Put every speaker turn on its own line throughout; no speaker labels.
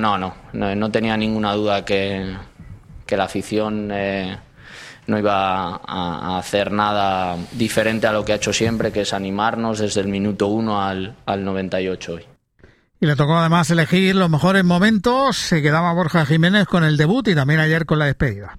no tenía ninguna duda que la afición no iba a hacer nada diferente a lo que ha hecho siempre, que es animarnos desde el minuto 1 al 98 hoy.
Y le tocó además elegir los mejores momentos. Se quedaba Borja Jiménez con el debut y también ayer con la despedida.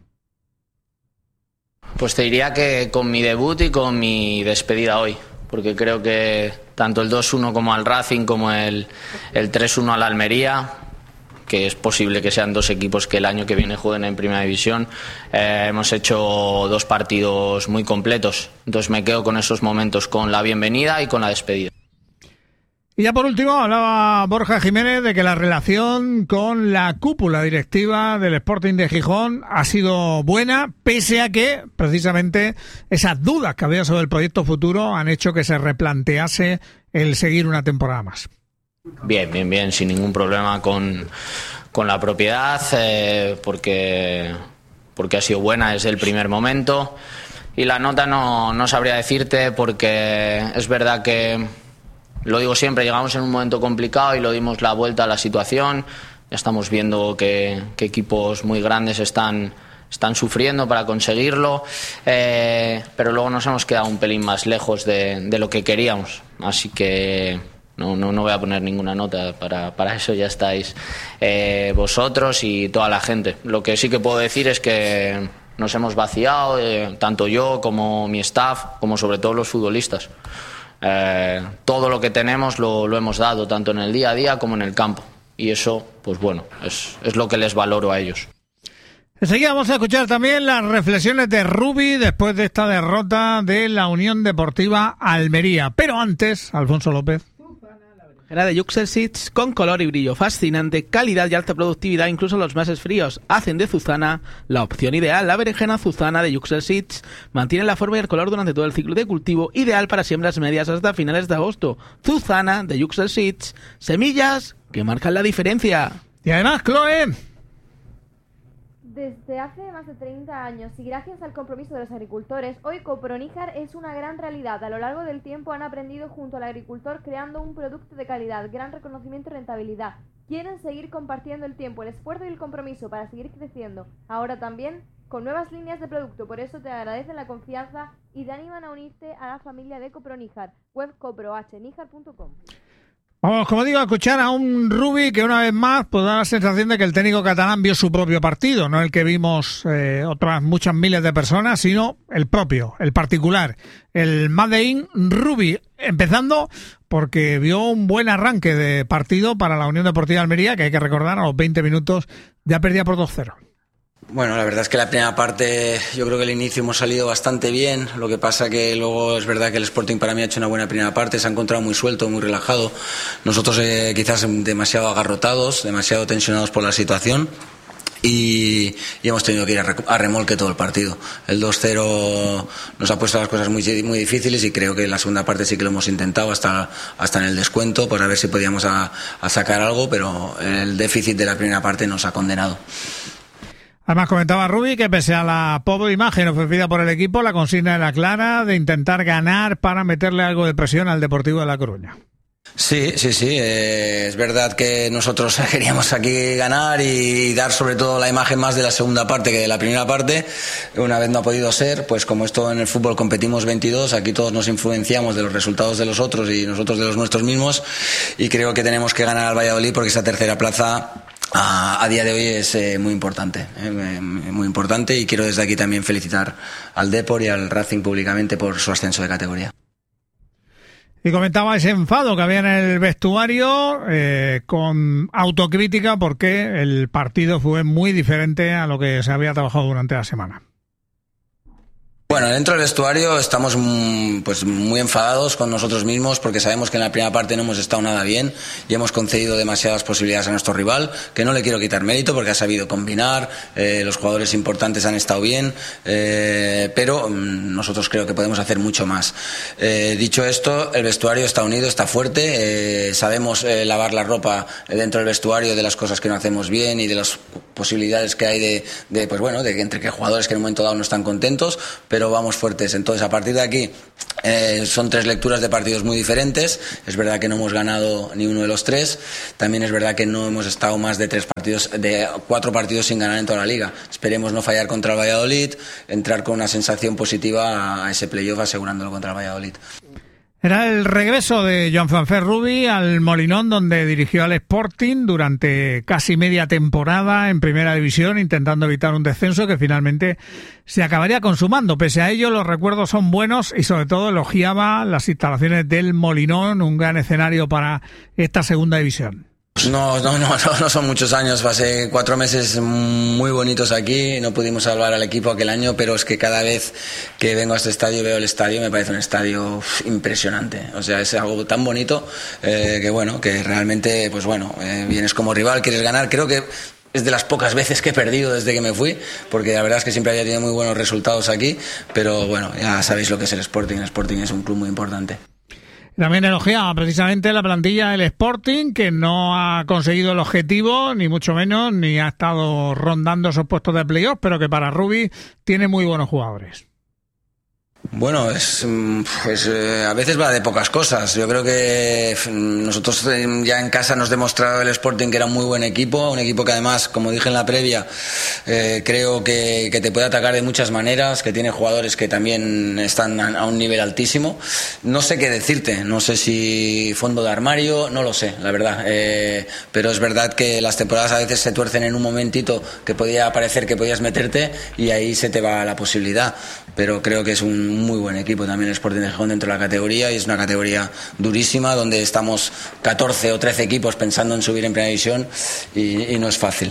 Pues te diría que con mi debut y con mi despedida hoy, porque creo que tanto el 2-1 como al Racing, como el 3-1 al Almería, que es posible que sean dos equipos que el año que viene jueguen en Primera División, hemos hecho dos partidos muy completos. Entonces me quedo con esos momentos, con la bienvenida y con la despedida.
Y ya por último hablaba Borja Jiménez de que la relación con la cúpula directiva del Sporting de Gijón ha sido buena, pese a que precisamente esas dudas que había sobre el proyecto futuro han hecho que se replantease el seguir una temporada más.
Bien, sin ningún problema con la propiedad, porque ha sido buena desde el primer momento. Y la nota no sabría decirte, porque es verdad que, lo digo siempre, llegamos en un momento complicado y lo dimos la vuelta a la situación. Ya estamos viendo que equipos muy grandes están sufriendo para conseguirlo, pero luego nos hemos quedado un pelín más lejos de lo que queríamos. Así que no voy a poner ninguna nota, para eso ya estáis vosotros y toda la gente. Lo que sí que puedo decir es que nos hemos vaciado, tanto yo como mi staff, como sobre todo los futbolistas. Todo lo que tenemos lo hemos dado, tanto en el día a día como en el campo, y eso, pues bueno, es lo que les valoro a ellos.
Enseguida vamos a escuchar también las reflexiones de Rubi después de esta derrota de la Unión Deportiva Almería. Pero antes, Alfonso López.
Era de Yuxel Seeds, con color y brillo fascinante, calidad y alta productividad, incluso los meses fríos, hacen de Zuzana la opción ideal. La berenjena Zuzana de Yuxel Seeds mantiene la forma y el color durante todo el ciclo de cultivo, ideal para siembras medias hasta finales de agosto. Zuzana de Yuxel Seeds, semillas que marcan la diferencia.
Y además, Chloe,
desde hace más de 30 años y gracias al compromiso de los agricultores, hoy Coproníjar es una gran realidad. A lo largo del tiempo han aprendido junto al agricultor creando un producto de calidad, gran reconocimiento y rentabilidad. Quieren seguir compartiendo el tiempo, el esfuerzo y el compromiso para seguir creciendo. Ahora también con nuevas líneas de producto. Por eso te agradecen la confianza y te animan a unirte a la familia de Coproníjar. Web coprohnijar.com.
Vamos, como digo, a escuchar a un Rubi que una vez más pues da la sensación de que el técnico catalán vio su propio partido, no el que vimos otras muchas miles de personas, sino el propio, el particular, el Made in Rubi, empezando porque vio un buen arranque de partido para la Unión Deportiva Almería, que hay que recordar, a los 20 minutos ya perdía por 2-0.
Bueno, la verdad es que la primera parte, yo creo que el inicio hemos salido bastante bien. Lo que pasa que luego es verdad que el Sporting para mí ha hecho una buena primera parte, se ha encontrado muy suelto, muy relajado. Nosotros quizás demasiado agarrotados, demasiado tensionados por la situación. Y hemos tenido que ir a remolque todo el partido. El 2-0 nos ha puesto las cosas muy difíciles y creo que en la segunda parte sí que lo hemos intentado hasta en el descuento, por a ver si podíamos a sacar algo, pero el déficit de la primera parte nos ha condenado.
Además comentaba Rubi que pese a la pobre imagen ofrecida por el equipo, la consigna era clara de intentar ganar para meterle algo de presión al Deportivo de La Coruña.
Sí, es verdad que nosotros queríamos aquí ganar y dar sobre todo la imagen más de la segunda parte que de la primera parte. Una vez no ha podido ser, pues como esto en el fútbol competimos 22, aquí todos nos influenciamos de los resultados de los otros y nosotros de los nuestros mismos, y creo que tenemos que ganar al Valladolid porque esa tercera plaza a día de hoy es muy importante, y quiero desde aquí también felicitar al Depor y al Racing públicamente por su ascenso de categoría.
Y comentaba ese enfado que había en el vestuario con autocrítica porque el partido fue muy diferente a lo que se había trabajado durante la semana.
Bueno, dentro del vestuario estamos pues muy enfadados con nosotros mismos porque sabemos que en la primera parte no hemos estado nada bien y hemos concedido demasiadas posibilidades a nuestro rival, que no le quiero quitar mérito porque ha sabido combinar, los jugadores importantes han estado bien, pero nosotros creo que podemos hacer mucho más. Dicho esto, el vestuario está unido, está fuerte, sabemos lavar la ropa dentro del vestuario de las cosas que no hacemos bien y de las posibilidades que hay de entre que jugadores que en un momento dado no están contentos, pero vamos fuertes. Entonces, a partir de aquí, son 3 lecturas de partidos muy diferentes. Es verdad que no hemos ganado ni uno de los 3. También es verdad que no hemos estado más de 4 partidos sin ganar en toda la liga. Esperemos no fallar contra el Valladolid, entrar con una sensación positiva a ese playoff asegurándolo contra el Valladolid.
Era el regreso de Jean-François Rubi al Molinón, donde dirigió al Sporting durante casi media temporada en Primera División, intentando evitar un descenso que finalmente se acabaría consumando. Pese a ello, los recuerdos son buenos y sobre todo elogiaba las instalaciones del Molinón, un gran escenario para esta Segunda División.
No son muchos años. Pasé 4 meses muy bonitos aquí. No pudimos salvar al equipo aquel año, pero es que cada vez que vengo a este estadio, veo el estadio, me parece un estadio impresionante. O sea, es algo tan bonito que realmente, pues bueno, vienes como rival, quieres ganar. Creo que es de las pocas veces que he perdido desde que me fui, porque la verdad es que siempre había tenido muy buenos resultados aquí, pero bueno, ya sabéis lo que es el Sporting. El Sporting es un club muy importante.
También elogiaba precisamente la plantilla del Sporting, que no ha conseguido el objetivo, ni mucho menos, ni ha estado rondando esos puestos de playoff, pero que para Rubi tiene muy buenos jugadores.
Bueno, a veces va de pocas cosas. Yo creo que nosotros ya en casa nos demostrado el Sporting que era un muy buen equipo, un equipo que además, como dije en la previa, creo que te puede atacar de muchas maneras, que tiene jugadores que también están a un nivel altísimo. No sé qué decirte, no sé si fondo de armario, no lo sé, la verdad. Pero es verdad que las temporadas a veces se tuercen en un momentito que podía parecer que podías meterte y ahí se te va la posibilidad. Pero creo que es un muy buen equipo también el Sporting de Gijón dentro de la categoría, y es una categoría durísima donde estamos 14 o 13 equipos pensando en subir en Primera División y no es fácil.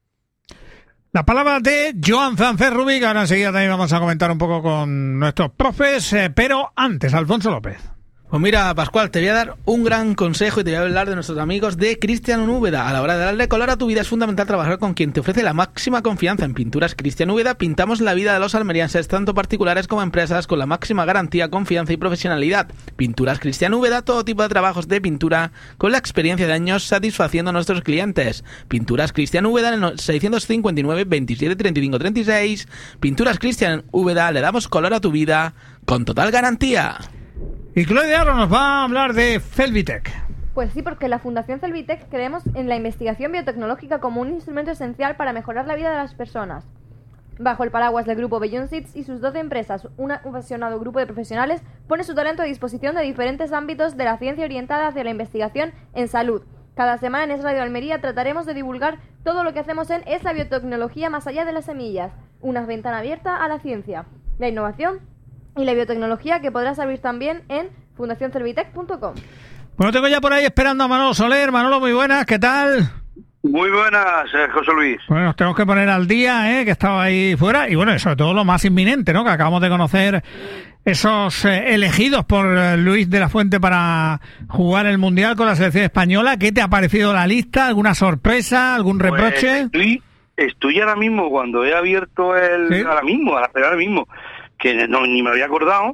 La palabra de Jean-François Rubi, que ahora enseguida también vamos a comentar un poco con nuestros profes, pero antes, Alfonso López.
Pues mira, Pascual, te voy a dar un gran consejo y te voy a hablar de nuestros amigos de Cristian Úbeda. A la hora de darle color a tu vida es fundamental trabajar con quien te ofrece la máxima confianza. En Pinturas Cristian Úbeda pintamos la vida de los almerienses, tanto particulares como empresas, con la máxima garantía, confianza y profesionalidad. Pinturas Cristian Úbeda, todo tipo de trabajos de pintura con la experiencia de años satisfaciendo a nuestros clientes. Pinturas Cristian Úbeda en el 659 27 35 36. Pinturas Cristian Úbeda, le damos color a tu vida con total garantía.
Y Chloe Aro nos va a hablar de Celvitec.
Pues sí, porque la Fundación Celvitec creemos en la investigación biotecnológica como un instrumento esencial para mejorar la vida de las personas. Bajo el paraguas del grupo Beyond Seeds y sus 12 empresas, un apasionado grupo de profesionales pone su talento a disposición de diferentes ámbitos de la ciencia orientada hacia la investigación en salud. Cada semana en Es Radio Almería trataremos de divulgar todo lo que hacemos en Es la biotecnología más allá de las semillas, una ventana abierta a la ciencia, la innovación y la biotecnología, que podrás abrir también en fundacioncervitec.com.
Bueno, tengo ya por ahí esperando a Manolo Soler. Manolo, muy buenas, ¿qué tal?
Muy buenas, José Luis.
Bueno, nos tenemos que poner al día, que estaba ahí fuera. Y bueno, sobre todo lo más inminente, ¿no? Que acabamos de conocer esos elegidos por Luis de la Fuente para jugar el Mundial con la selección española. ¿Qué te ha parecido la lista? ¿Alguna sorpresa? ¿Algún reproche?
Pues estoy ahora mismo, cuando he abierto ¿sí? ahora mismo, que ni me había acordado,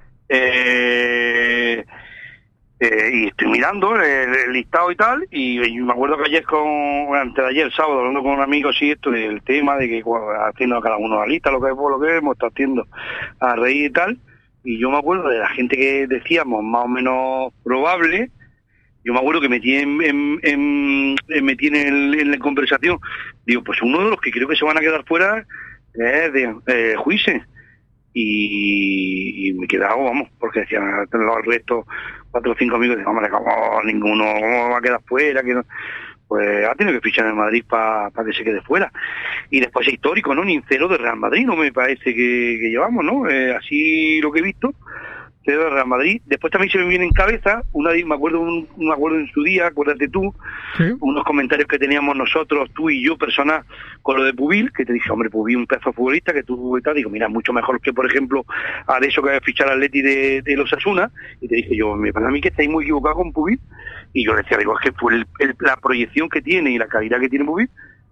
y estoy mirando el listado y tal, y me acuerdo que antes de ayer, sábado, hablando con un amigo así, esto del tema de que haciendo cada uno la lista, lo que hemos estado haciendo a reír y tal, y yo me acuerdo de la gente que decíamos más o menos probable. Yo me acuerdo que metí en la conversación, digo, pues uno de los que creo que se van a quedar fuera es de Juise. Y me he quedado, vamos, porque decían los restos, 4 o 5 amigos, decían, hombre, como ninguno va a quedar fuera, que no. Pues ha tenido que fichar en Madrid para que se quede fuera. Y después es histórico, ¿no? Ni cero de Real Madrid, no me parece que llevamos, ¿no? Así lo que he visto, cero de Real Madrid. Después también se me viene en cabeza, me acuerdo en su día, acuérdate tú, ¿sí? Unos comentarios que teníamos nosotros, tú y yo, personas, con lo de Pubil, que te dije, hombre, Pubil, un pedazo futbolista, que tú y tal, digo, mira, mucho mejor que, por ejemplo, a eso que fichar al Atleti de los Osasuna, y te dije yo, me parece a mí que estáis muy equivocados con Pubil, y yo le decía, digo, es que fue la proyección que tiene y la calidad que tiene Pubil,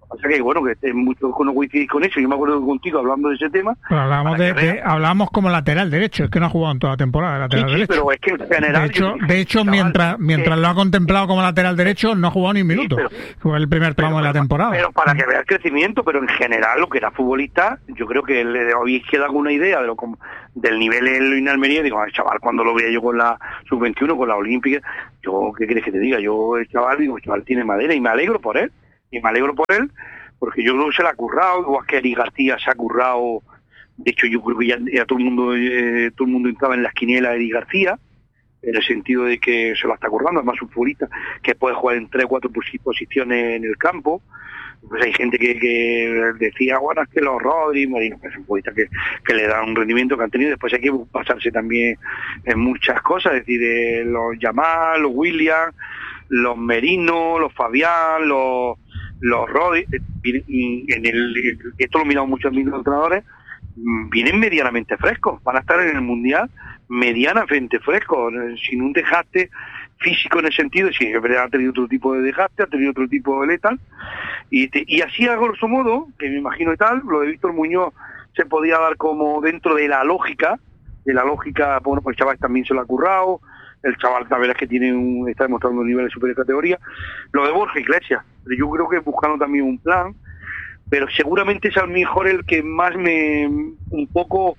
O sea que bueno, que muchos no coincidís con eso. Yo me acuerdo contigo hablando de ese tema.
Pero hablábamos como lateral derecho, es que no ha jugado en toda la temporada lateral derecho.
Pero es que en general...
De hecho, mientras lo ha contemplado como lateral derecho, no ha jugado ni un minuto. Fue el primer tramo de la temporada.
Pero para que vea el crecimiento, pero en general lo que era futbolista, yo creo que le habéis quedado alguna idea de del nivel en Almería. Digo, el chaval, cuando lo veía yo con la sub-21, con la olímpica, yo, ¿qué quieres que te diga? Yo, el chaval tiene madera y me alegro por él. Porque yo creo que se la ha currado, igual que Eric García se ha currado. De hecho, yo creo que ya todo el mundo entraba en las quinielas de Eric García, en el sentido de que se la está currando. Además, un futbolista que puede jugar en 3 o 4 posiciones en el campo. Pues hay gente que decía, bueno, es que los Rodri, Merino, que es un futbolista que le da un rendimiento que han tenido. Después hay que pasarse también en muchas cosas, es decir, los Yamal, los William, los Merino, los Fabián, los Rodri, esto lo he mirado muchos de mis entrenadores, vienen medianamente frescos, van a estar en el Mundial medianamente frescos, sin un desgaste físico en el sentido, sí, ha tenido otro tipo de desgaste, ha tenido otro tipo de letal, y así a grosso modo, que me imagino y tal, lo de Víctor Muñoz se podía dar como dentro de la lógica, bueno, pues el chaval también se lo ha currado, el chaval la verdad es que está demostrando un nivel de superior categoría. Lo de Borja Iglesias, yo creo que buscando también un plan, pero seguramente es a lo mejor el que más un poco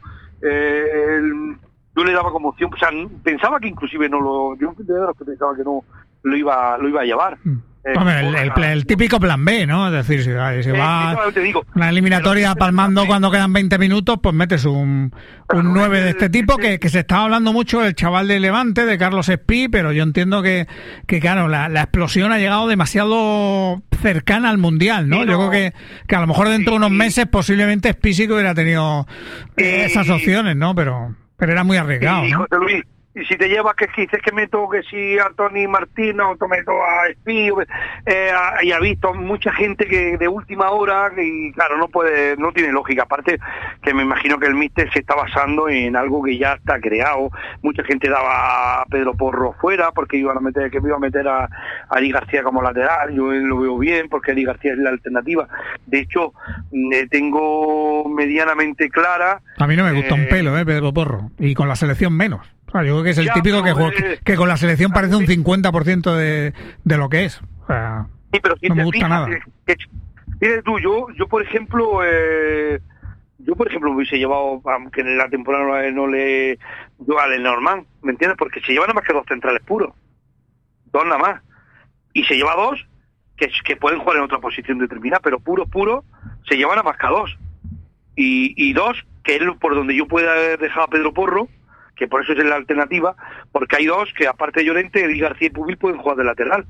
yo le daba como opción, o sea, pensaba que inclusive yo pensaba que no lo iba a llevar.
Hombre, el típico plan B, ¿no? Es decir, si va una eliminatoria palmando cuando quedan 20 minutos, pues metes un 9 de este tipo, que se estaba hablando mucho del chaval de Levante, de Carlos Espí, pero yo entiendo que claro, la explosión ha llegado demasiado cercana al Mundial, ¿no? Yo creo que a lo mejor dentro de unos meses posiblemente Espí sí que hubiera tenido esas opciones, ¿no? Pero era muy arriesgado, ¿no?
José Luis, y si te llevas que dices que meto que si a Tony Martín o meto a Espí, y ha visto mucha gente que de última hora, y claro, no tiene lógica. Aparte que me imagino que el míster se está basando en algo que ya está creado. Mucha gente daba a Pedro Porro fuera porque me iba a meter a Eli García como lateral. Yo lo veo bien porque Eli García es la alternativa. De hecho, tengo medianamente clara.
A mí no me gusta un pelo, Pedro Porro, y con la selección menos. Yo creo que es el típico que con la selección parece un 50% de lo que es. O sea,
sí, pero si
no me gusta nada.
Mire tú, yo por ejemplo me hubiese llevado, aunque en la temporada yo a Lenormand, ¿me entiendes? Porque se llevan nada más que 2 centrales puros, 2 nada más, y se lleva 2 que pueden jugar en otra posición determinada, pero puros se llevan nada más que a 2, y 2 que es por donde yo pueda dejar a Pedro Porro, que por eso es la alternativa, porque hay 2 que aparte de Llorente, Eric García y Pubil pueden jugar de lateral.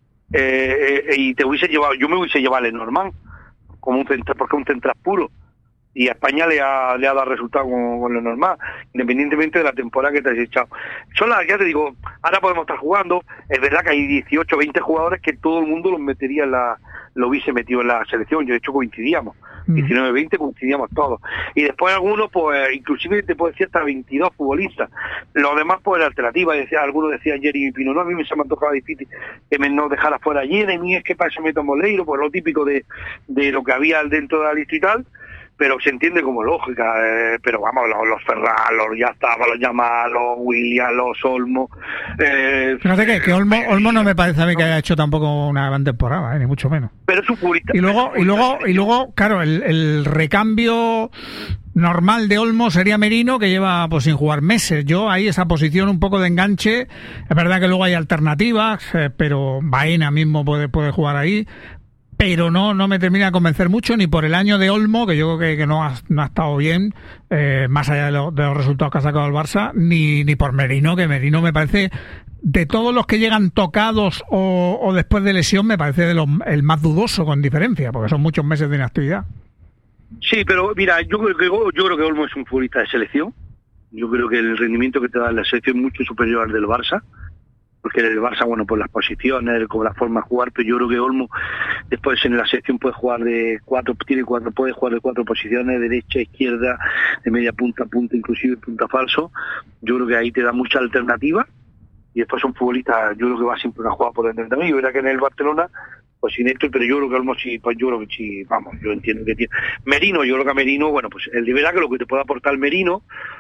Y yo me hubiese llevado a Lenormand como un central, porque es un central puro, y a España le ha dado resultado con Lenormand, independientemente de la temporada que te has echado. Ya te digo, ahora podemos estar jugando, es verdad que hay 18, 20 jugadores que todo el mundo lo hubiese metido en la selección, yo de hecho coincidíamos, 19, 20 coincidíamos todos, y después algunos, pues inclusive te puedo decir hasta 22 futbolistas, los demás pues la alternativa, algunos decían Jerry Pino, no, a mí se me antojaba difícil que me no dejara fuera a Jeremy, es que para eso meto a Moleiro, pues lo típico de lo que había dentro de la lista y tal, pero se entiende como lógica, pero vamos, los Ferran, los Yamal, los William, los Olmo.
Fíjate que Olmo no me parece a mí que haya hecho tampoco una gran temporada, ni mucho menos.
Pero es un futbolista.
Y luego, claro, el recambio normal de Olmo sería Merino, que lleva pues sin jugar meses. Yo ahí esa posición un poco de enganche, es verdad que luego hay alternativas, pero Baena mismo puede jugar ahí. Pero no me termina de convencer mucho, ni por el año de Olmo, que yo creo que no ha estado bien, más allá de los resultados que ha sacado el Barça, ni por Merino, que Merino me parece, de todos los que llegan tocados o después de lesión, me parece el más dudoso, con diferencia, porque son muchos meses de inactividad.
Sí, pero mira, yo creo que Olmo es un futbolista de selección. Yo creo que el rendimiento que te da en la selección es mucho superior al del Barça, porque el Barça, bueno, por las posiciones, con la forma de jugar, pero yo creo que Olmo después en la sección puede jugar puede jugar de 4 posiciones, derecha, izquierda, de media punta, inclusive punta falso. Yo creo que ahí te da mucha alternativa, y después un futbolista, yo creo que va siempre a jugar por dentro también. Yo creo que en el Barcelona pues sin esto, pero yo creo que Olmo sí, pues yo creo que sí, vamos, yo entiendo que tiene. Merino, yo creo que a Merino, bueno, pues el de verdad que lo que te puede aportar Merino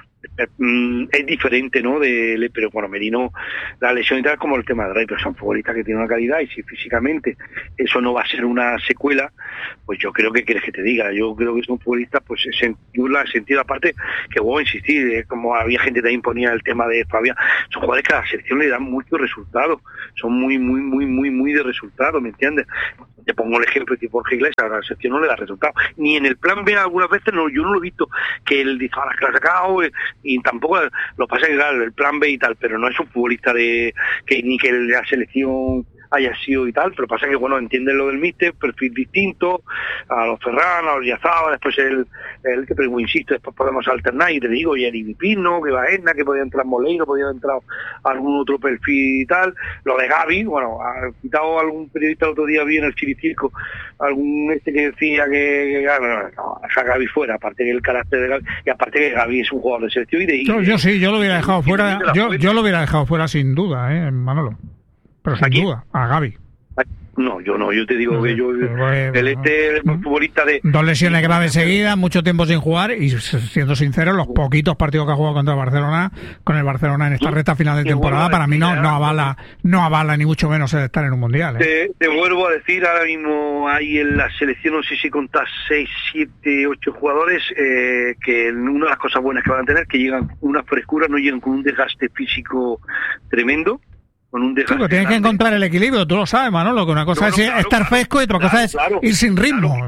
es diferente, ¿no? Pero bueno, Merino, la lesión y tal es como el tema de Rey, pero son futbolistas que tienen una calidad y si físicamente eso no va a ser una secuela, pues yo creo que quieres que te diga, yo creo que son futbolistas, pues yo la he sentido aparte que vuelvo a insistir, como había gente que también ponía el tema de Fabián, son jugadores que a la selección le dan muchos resultados, son muy de resultados, ¿me entiendes? Te pongo el ejemplo de Borja Iglesias, a la selección no le da resultados, ni en el plan B algunas veces no, yo no lo he visto que él dice, ahora que lo ha sacado, y tampoco lo pasa que claro, el plan B y tal, pero no es un futbolista ni que la selección haya sido y tal, pero pasa que bueno, entienden lo del míster, perfil distinto a los Ferran, a los Yazaba, después el que pero insisto, después podemos alternar y te digo, y el Ibipino, que va Edna, que podía entrar Moleiro, podía entrar algún otro perfil y tal, lo de Gavi, bueno, ha quitado algún periodista el otro día vi en el Chiricirco, algún que decía que no, deja a Gavi fuera, aparte que el carácter de Gavi, y aparte que Gavi es un jugador de selección y de
yo sí, yo lo hubiera dejado fuera, yo lo hubiera dejado fuera sin duda, Manolo. Pero sin duda, a Gavi.
No, yo no, yo te digo que yo el futbolista de
2 lesiones graves seguidas, mucho tiempo sin jugar y siendo sincero, los poquitos partidos que ha jugado contra el Barcelona, con el Barcelona en esta recta final de temporada, para mí no avala ni mucho menos el estar en un mundial.
Te vuelvo a decir, ahora mismo hay en la selección, no sé si contás 6, 7, 8 jugadores, que una de las cosas buenas que van a tener, que llegan con una frescura, no llegan con un desgaste físico tremendo. Sí,
pero tienes que encontrar el equilibrio, tú lo sabes, Manolo, que una cosa es estar fresco y otra cosa es ir sin ritmo.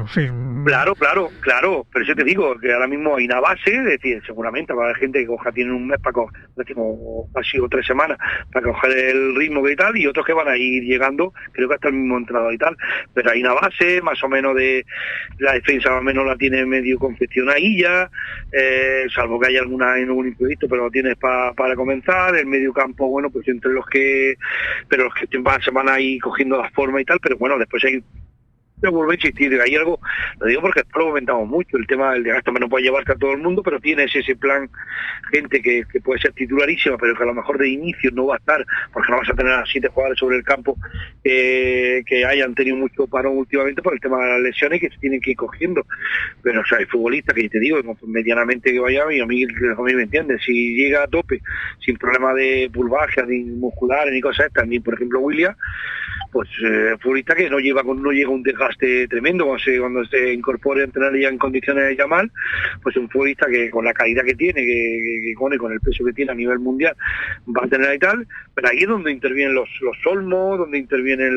Claro, pero yo te digo que ahora mismo hay una base, es decir, seguramente va a haber gente que tiene un mes para coger, ha sido 3 semanas para coger el ritmo que y tal, y otros que van a ir llegando, creo que hasta el mismo entrenador y tal, pero hay una base, más o menos de la defensa más o menos la tiene medio confeccionadilla, salvo que haya algún imprevisto, pero lo tienes para comenzar, el medio campo, bueno, pues entre los que se van ahí cogiendo la forma y tal, pero bueno, después hay yo vuelvo a insistir, hay algo, lo digo porque lo comentamos mucho, el tema del desgaste no puede llevarte a todo el mundo, pero tienes ese plan, gente que puede ser titularísima, pero que a lo mejor de inicio no va a estar, porque no vas a tener a 7 jugadores sobre el campo que hayan tenido mucho parón últimamente por el tema de las lesiones que se tienen que ir cogiendo, pero o sea, hay futbolistas que te digo, medianamente que vaya, y a mí me entiendes, si llega a tope, sin problema de pulvaje, ni musculares, ni cosas estas, ni por ejemplo William, pues futbolista que no llega un desgaste tremendo cuando se incorpore a entrenar ya en condiciones ya mal, pues un futbolista que con la calidad que tiene, que con el peso que tiene a nivel mundial va a tener y tal, pero ahí es donde intervienen los Olmos, donde intervienen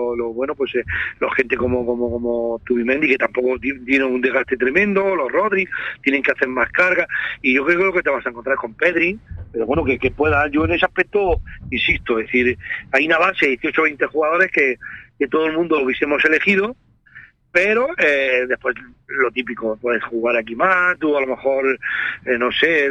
los gente como Tubimendi, que tampoco tienen un desgaste tremendo, los Rodri, tienen que hacer más carga, y yo creo que te vas a encontrar con Pedri, pero bueno, que pueda, yo en ese aspecto insisto, es decir, hay una base de 18 o 20 jugadores que todo el mundo hubiésemos elegido, pero después lo típico, puedes jugar aquí más, tú a lo mejor, no sé,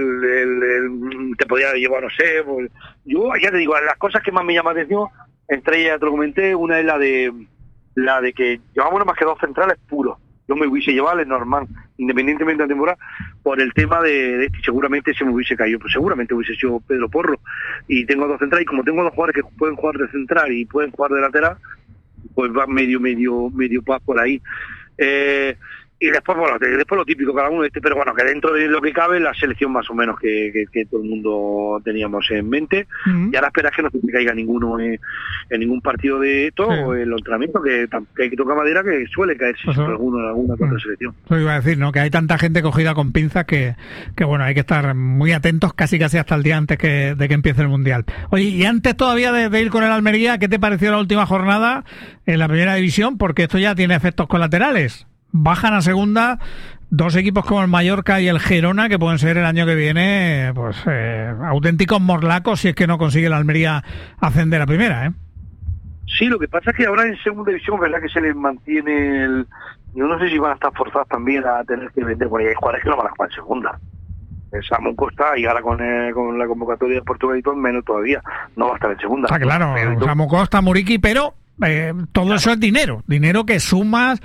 te podía llevar, no sé, pues, yo ya te digo, las cosas que más me llaman la atención, entre ellas te lo comenté, una es la de que llevamos más que 2 centrales puros. Yo me hubiese llevado el normal, independientemente de la temporada, por el tema de seguramente se me hubiese caído, pues seguramente hubiese sido Pedro Porro, y tengo 2 centrales, y como tengo 2 jugadores que pueden jugar de central y pueden jugar de lateral, pues va medio paz por ahí. Y después, bueno, después lo típico cada uno, pero bueno, que dentro de lo que cabe, la selección más o menos que todo el mundo teníamos en mente. Y ahora esperas que no se caiga ninguno en ningún partido de esto, o en los entrenamientos, que hay que tocar madera, que suele caerse alguna contra selección.
Eso iba a decir, ¿no? Que hay tanta gente cogida con pinzas que bueno, hay que estar muy atentos casi hasta el día antes de que empiece el Mundial. Oye, y antes todavía de ir con el Almería, ¿qué te pareció la última jornada en la primera división? Porque esto ya tiene efectos colaterales. Bajan a segunda 2 equipos como el Mallorca y el Girona, que pueden ser el año que viene pues auténticos morlacos si es que no consigue la Almería ascender a primera,
Sí, lo que pasa es que ahora en segunda división, verdad que se les mantiene yo no sé si van a estar forzados también a tener que vender, porque hay jugadores que no van a jugar en segunda. Samu Costa, y ahora con la convocatoria de Portugal y todo, menos todavía, no va a estar en segunda.
Está claro, Samu Costa, Muriqui, pero todo eso es dinero que sumas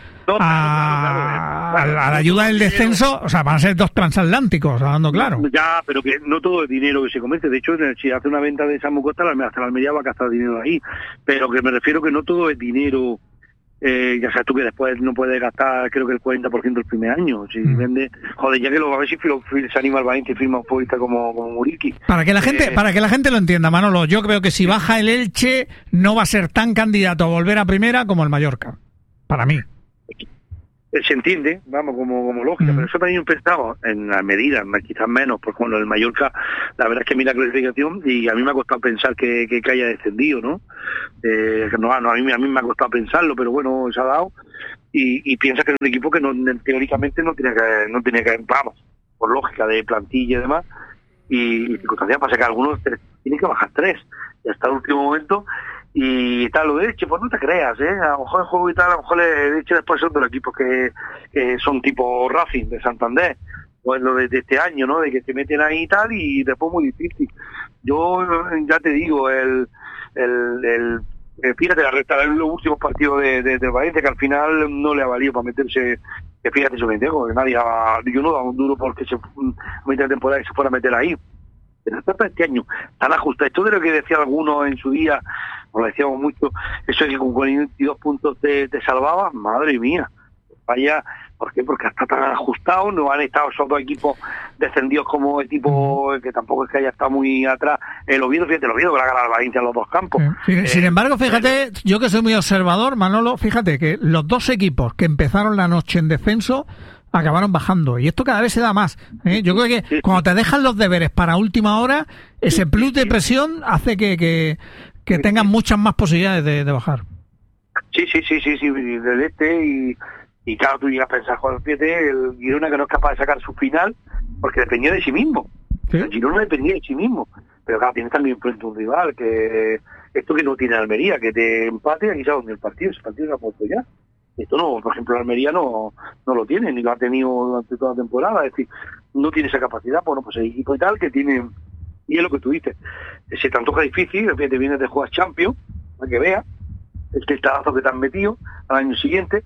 a la ayuda del descenso, o sea, van a ser 2 transatlánticos, hablando claro.
Ya, pero que no todo es dinero que se convierte. De hecho, si hace una venta de Samu Costa, hasta la Almería va a gastar dinero ahí. Pero que me refiero que no todo es dinero ya sabes tú que después no puedes gastar, creo que el 40% el primer año. Si vende, joder, ya que a ver si se anima el Valencia y firma un futbolista como Muriqui.
Para que la gente lo entienda, Manolo, yo creo que si baja el Elche no va a ser tan candidato a volver a primera como el Mallorca, para mí.
Se entiende, vamos, como lógica, pero eso también he pensado en la medida, quizás menos, porque bueno, el Mallorca, la verdad es que mira la clasificación y a mí me ha costado pensar que haya descendido, ¿no? A mí me ha costado pensarlo, pero bueno, se ha dado y piensa que es un equipo que teóricamente no tiene que, vamos, por lógica de plantilla y demás, y circunstancias pasa que algunos tienen que bajar 3, y hasta el último momento. Y tal, lo de Elche, pues no te creas, a lo mejor el juego y tal, a lo mejor el Elche después son de los equipos que son tipo Racing de Santander, pues lo de este año, ¿no? De que se meten ahí y tal, y después muy difícil. Yo ya te digo, fíjate la recta de los últimos partidos de Valencia, que al final no le ha valido para meterse, que fíjate su mentejo, que nadie yo no daba un duro porque a mitad de temporada se fuera a meter ahí. Pero este año tan ajustado, esto de lo que decía algunos en su día, nos lo decíamos mucho, eso de que con 42 puntos te salvabas, madre mía, vaya, ¿por qué? Porque está tan ajustado, no han estado esos dos equipos descendidos como equipo que tampoco es que haya estado muy atrás. El Oviedo que la ha ganado al Valencia en los dos campos.
Sin embargo, fíjate, yo que soy muy observador, Manolo, fíjate que los dos equipos que empezaron la noche en descenso acabaron bajando, y esto cada vez se da más, ¿eh? Yo creo que cuando te dejan los deberes para última hora, ese plus de presión hace que tengan muchas más posibilidades de bajar. Sí,
del y claro, tú llegas a pensar, Juan, fíjate, el Girona que no es capaz de sacar su final porque dependía de sí mismo. ¿Sí? El Girona dependía de sí mismo, pero claro, tienes también frente a un rival que esto que no tiene Almería, que te empate, aquí sabes dónde ese partido se ha puesto ya. Esto no, por ejemplo, el Almería no lo tiene, ni lo ha tenido durante toda la temporada, es decir, no tiene esa capacidad, bueno, pues el equipo y tal que tiene, y es lo que tú dices, se te antoja difícil, te vienes de jugar Champions, para que veas, el testazo que te han metido al año siguiente,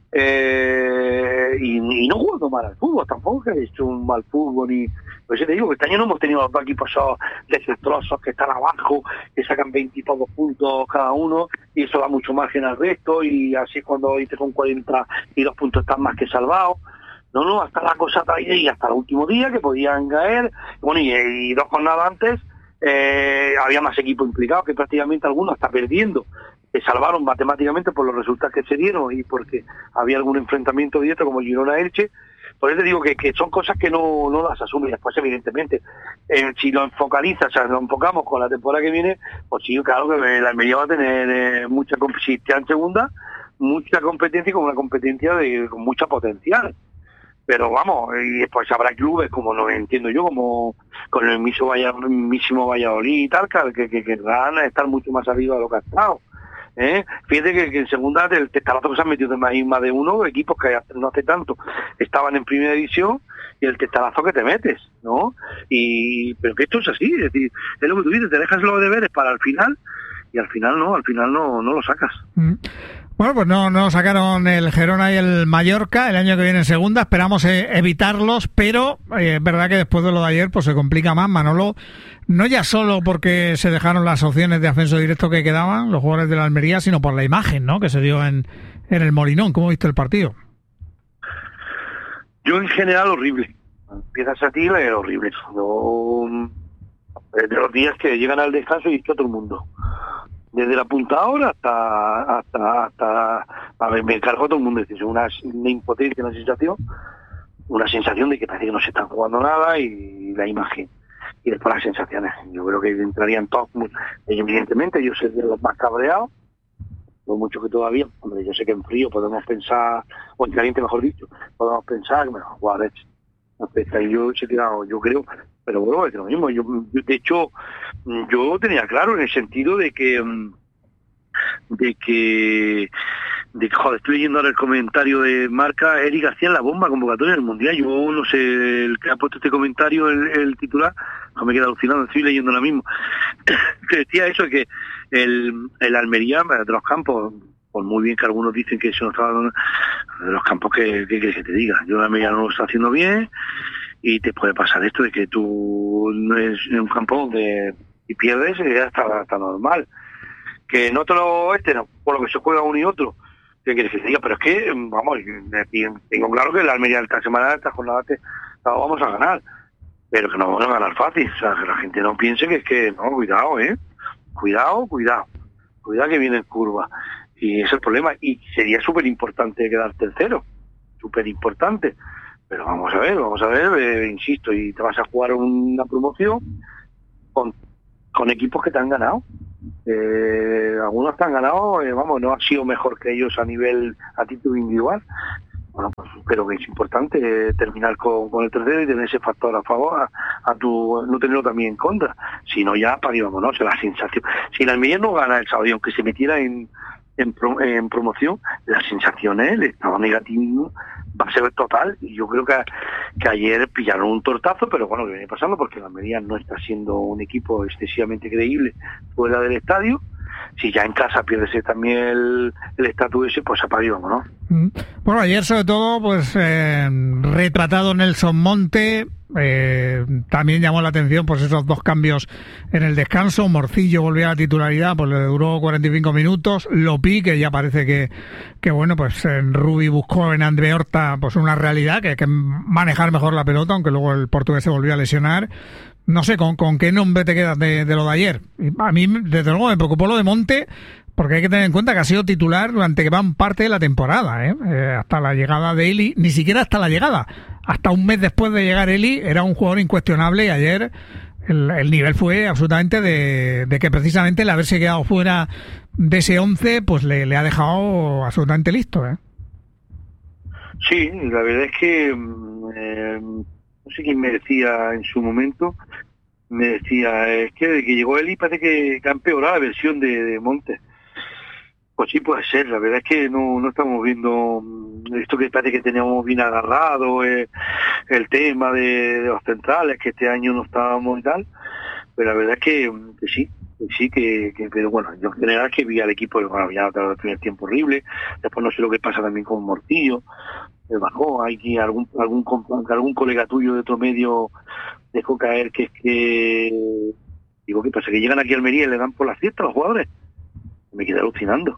y no jugando mal al fútbol, tampoco que ha hecho un mal fútbol, ni pues yo te digo que este año no hemos tenido los dos equipos esos desastrosos que están abajo, que sacan 20 y pocos puntos cada uno, y eso da mucho margen al resto, y así es cuando dices con 42 puntos están más que salvados. No, hasta la cosa traída y hasta el último día que podían caer, bueno, y 2 jornadas antes había más equipos implicados, que prácticamente algunos hasta perdiendo se salvaron matemáticamente por los resultados que se dieron y porque había algún enfrentamiento directo como el Girona-Elche. Por eso te digo que son cosas que no las asumes. Después, evidentemente, si lo enfocamos con la temporada que viene, pues sí, claro que la Almería va a tener mucha competencia en segunda, mucha competencia y con una competencia con mucha potencial. Pero vamos, y después habrá clubes, como lo entiendo yo, como con el mismísimo Valladolid y tal, que van a estar mucho más arriba de lo que ha estado. Fíjate que en segunda el testarazo que se han metido de más de uno, equipos que no hace tanto estaban en primera división, y el testarazo que te metes, ¿no? Pero que esto es así, es decir, es lo que tú dices, te dejas los deberes para el final, y al final no lo sacas.
Bueno, pues no sacaron el Girona y el Mallorca el año que viene en segunda, esperamos evitarlos, pero es verdad que después de lo de ayer pues se complica más, Manolo, no ya solo porque se dejaron las opciones de ascenso directo que quedaban los jugadores de la Almería, sino por la imagen, ¿no?, que se dio en el Molinón. ¿Cómo viste el partido?
Yo en general horrible, empiezas a ti horrible, de los días que llegan al descanso y está todo el mundo. Desde la puntadora hasta me encargo todo el mundo, es decir, una impotencia, una sensación de que parece que no se están jugando nada, y la imagen y después las sensaciones. Yo creo que entrarían todos, evidentemente yo soy de los más cabreados, por mucho que todavía, hombre, yo sé que en frío podemos pensar, o en caliente mejor dicho, podemos pensar que mejor jugar yo creo, pero bueno, es lo mismo. Yo de hecho, yo tenía claro en el sentido de que joder, estoy leyendo ahora el comentario de Marca, Eric García en la bomba convocatoria del Mundial. Yo no sé, el que ha puesto este comentario, el titular, no me queda alucinado, estoy leyendo ahora mismo, que decía eso, que el Almería de los campos, por muy bien que algunos dicen que se nos estaba dando, de los campos que te diga, yo la Almería no lo está haciendo bien, y te puede pasar esto de que tú no es en un campo donde y pierdes, ya está normal. Que no te lo no, por lo que se juega uno y otro, ¿Qué quieres que te diga? Pero es que, vamos, tengo claro que la Almería esta semana, esta jornada, la vamos a ganar. Pero que no vamos a ganar fácil. O sea, que la gente no piense que es que, no, cuidado, Cuidado que viene en curva. Y ese es el problema. Y sería súper importante quedar tercero. Súper importante. Pero vamos a ver, insisto, y te vas a jugar una promoción con equipos que te han ganado. Algunos te han ganado, no ha sido mejor que ellos a título individual. Bueno, pues creo que es importante terminar con el tercero y tener ese factor a favor, a tu no tenerlo también en contra. Si no, ya para arriba, ¿no? O sea, la sensación. Si la Almería no gana el sábado, aunque se metiera en promoción, la sensación es, el estado negativo va a ser total. Y yo creo que ayer pillaron un tortazo, pero bueno, que viene pasando porque la Almería no está siendo un equipo excesivamente creíble fuera del estadio. Si ya en casa pierdes también el estatus ese, pues apague, ¿no?
Bueno, ayer sobre todo, pues retratado Nelson Monte, también llamó la atención pues esos dos cambios en el descanso. Morcillo volvió a la titularidad, pues le duró 45 minutos. Lopí, que ya parece que bueno, pues Rubi buscó en André Horta pues una realidad, que hay que manejar mejor la pelota, aunque luego el portugués se volvió a lesionar. No sé, ¿con qué nombre te quedas de lo de ayer? A mí, desde luego, me preocupó lo de Monte, porque hay que tener en cuenta que ha sido titular durante gran parte de la temporada, hasta la llegada de Eli, ni siquiera hasta la llegada, hasta un mes después de llegar Eli, era un jugador incuestionable, y ayer el nivel fue absolutamente de que precisamente el haberse quedado fuera de ese 11, pues le ha dejado absolutamente listo,
Sí, la verdad es que no sé quién me decía en su momento, es que desde que llegó Eli parece que ha empeorado la versión de Montes. Pues sí, puede ser. La verdad es que no estamos viendo esto que parece que teníamos bien agarrado, el tema de los centrales, que este año no estábamos y tal. Pero la verdad es que sí, pero bueno, yo en general que vi al equipo, bueno, ya el primer tiempo horrible. Después no sé lo que pasa también con Morcillo, bajó, hay que algún colega tuyo de otro medio dejó caer que es que digo, ¿qué pasa? Que llegan aquí a Almería y le dan por las fiestas a los jugadores. Me quedé alucinando,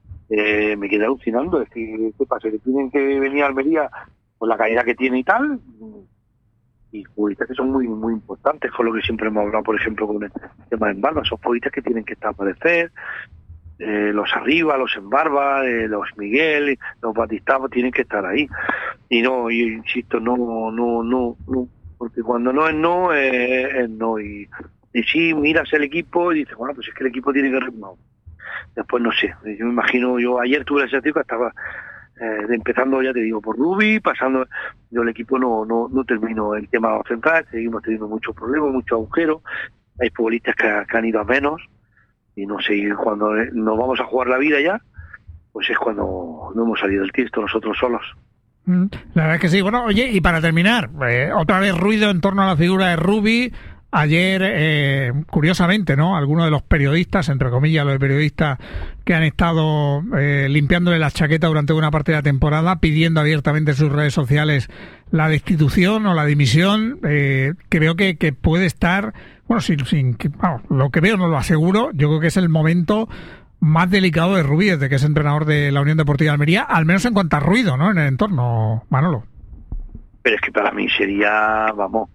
es que, ¿qué pasa? Que tienen que venir a Almería con la calidad que tiene y tal, y futbolistas que son muy muy importantes, con lo que siempre hemos hablado, por ejemplo, con el tema de Embarba, son futbolistas que tienen que estar a aparecer, los Arriba, los Embarba, los Miguel, los Batista tienen que estar ahí. Y no, yo insisto, no, porque cuando no es no, es no. Y sí, miras el equipo y dices, bueno, pues es que el equipo tiene que ritmar. Después no sé, yo me imagino, yo ayer tuve la sensación que estaba empezando, ya te digo, por Rubi, pasando, yo el equipo no termino el tema central, seguimos teniendo muchos problemas, muchos agujeros, hay futbolistas que han ido a menos, y no sé, cuando nos vamos a jugar la vida ya, pues es cuando no hemos salido del tiesto nosotros solos.
La verdad es que sí. Bueno, oye, y para terminar, otra vez ruido en torno a la figura de Rubi. Ayer, curiosamente, ¿no? Algunos de los periodistas, entre comillas, los periodistas que han estado limpiándole las chaquetas durante una parte de la temporada, pidiendo abiertamente en sus redes sociales la destitución o la dimisión, que veo que puede estar, bueno, lo que veo no lo aseguro, yo creo que es el momento más delicado de Rubi desde que es entrenador de la Unión Deportiva de Almería, al menos en cuanto a ruido, ¿no? En el entorno, Manolo.
Pero es que para mí sería,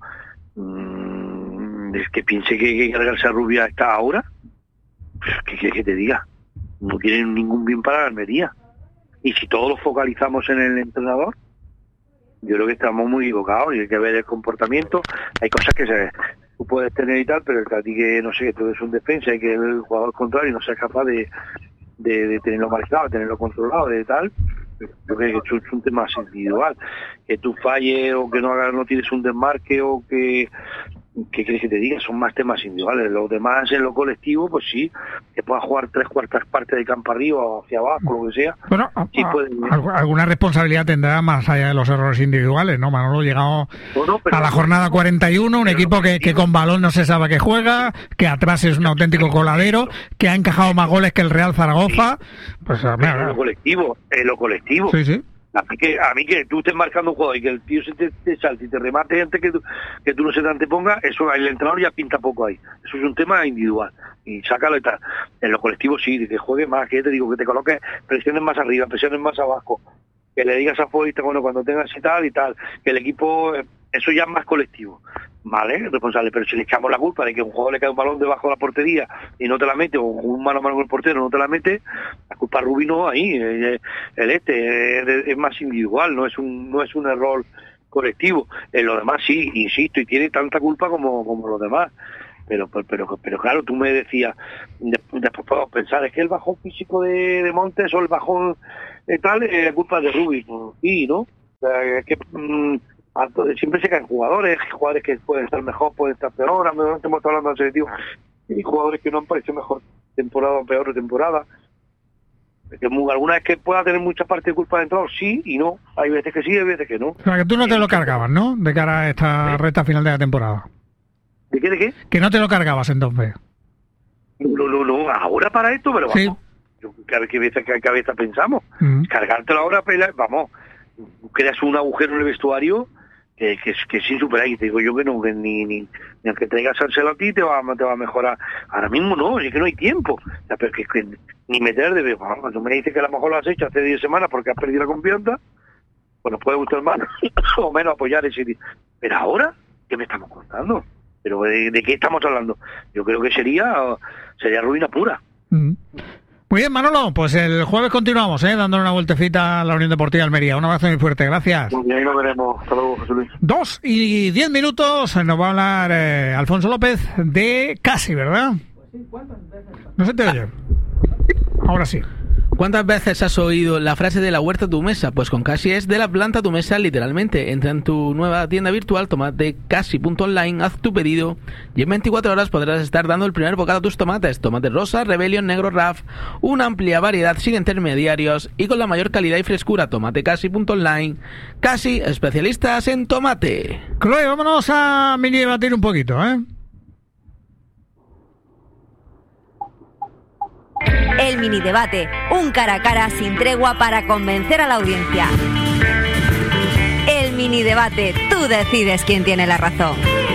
es que piense que hay que cargarse a Rubia hasta ahora. ¿Qué quieres que te diga? No quieren ningún bien para la Almería. Y si todos lo focalizamos en el entrenador, yo creo que estamos muy equivocados y hay que ver el comportamiento. Hay cosas que tú puedes tener y tal, pero el que a ti que no sé, que tú eres un defensa y que el jugador contrario no sea capaz de tenerlo manejado, de tenerlo controlado, de tal. Yo creo que es un tema más individual. Que tú falles o que no tienes un desmarque o que... ¿Qué quieres que te diga? Son más temas individuales. Los demás en lo colectivo, pues sí, que puedas jugar 3/4 partes de campo arriba o hacia abajo, lo que sea.
Bueno, sí alguna responsabilidad tendrá más allá de los errores individuales, ¿no? Manolo, llegado a la jornada 41, un equipo que con balón no se sabe que juega, que atrás es un auténtico coladero, que ha encajado más goles que el Real Zaragoza.
Sí. Pues en lo colectivo.
Sí.
A mí que tú estés marcando un juego y que el tío se te salte y te remate antes que tú no se te anteponga, eso el entrenador ya pinta poco ahí. Eso es un tema individual. Y sácalo y tal. En los colectivos sí, de que juegue más, que te digo, que te coloques presiones más arriba, presiones más abajo, que le digas a futbolista, bueno, cuando tengas y tal, que el equipo, eso ya es más colectivo, ¿vale? Responsable, pero si le echamos la culpa de que un jugador le cae un balón debajo de la portería y no te la mete, o un mano a mano con el portero no te la mete, la culpa Rubi no ahí, es más individual, no es un error colectivo. En lo demás sí, insisto, y tiene tanta culpa como los demás. Pero claro, tú me decías, después puedo pensar, es que el bajón físico de Montes o el bajón tal es culpa de Rubi. Sí, ¿no? O sea, es que siempre se caen jugadores que pueden estar mejor, pueden estar peor. A lo mejor estamos hablando de selectivo, y jugadores que no han parecido mejor temporada o peor temporada. Alguna vez que pueda tener mucha parte de culpa dentro, sí y no. Hay veces que sí, hay veces que no.
O sea, que tú no te lo cargabas, ¿no? De cara a esta recta final de la temporada.
¿De qué?
Que no te lo cargabas entonces.
No, ahora para esto, pero vamos. Sí. ¿Qué cabeza pensamos? Cargártelo ahora, vamos, creas un agujero en el vestuario que es insuperable. Y te digo yo que no, que ni aunque traigas Ansel a ti te va a mejorar. Ahora mismo no, es que no hay tiempo. O sea, pero que ni meter de vez. Cuando me dices que a lo mejor lo has hecho hace 10 semanas porque has perdido la confianza, pues nos puede gustar más o menos apoyar ese día. Pero ahora, ¿qué me estamos contando? ¿Pero de qué estamos hablando? Yo creo que sería ruina pura.
Muy bien, Manolo, pues el jueves continuamos, dándole una vueltecita a la Unión Deportiva Almería. Un abrazo muy fuerte, gracias.
Muy bien, ahí lo veremos. Hasta luego, José Luis.
2:10 nos va a hablar Alfonso López de Casi, ¿verdad? No se te oye. Ahora sí.
¿Cuántas veces has oído la frase de la huerta a tu mesa? Pues con Casi es de la planta a tu mesa, literalmente. Entra en tu nueva tienda virtual, tomate casi.online, haz tu pedido y en 24 horas podrás estar dando el primer bocado a tus tomates. Tomates rosa, Rebellion, negro, RAF, una amplia variedad sin intermediarios y con la mayor calidad y frescura. Tomate casi.online. Casi, especialistas en tomate.
Chloe, vámonos a mini debatir un poquito,
El mini debate, un cara a cara sin tregua para convencer a la audiencia. El mini debate, tú decides quién tiene la razón.